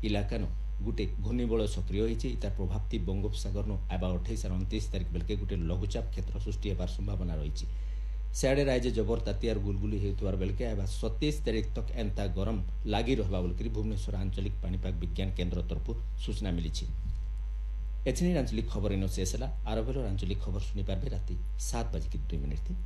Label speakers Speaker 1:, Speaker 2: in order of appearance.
Speaker 1: इलाकानो गोटे घूर्णिबल सक्रिय होती तार प्रभाव थी बंगोपसागर नो आबा 28 और 29 तारीख बेलके गोटे लघुचाप क्षेत्र सृष्टि होबार संभावना रही सियाड़े राज्य जबर तातियार गुलगुली होतवार बेलके आबा 27 तारीख तक एंता गरम लागी रहबा बोलकरी भुवनेश्वर आंचलिक पानीपाग विज्ञान केन्द्र तरफ सूचना मिली एथनी आंचलिक खबर इन शेष है आरबेल आंचलिक खबर शुणी पार्बे राति 7:02 थी।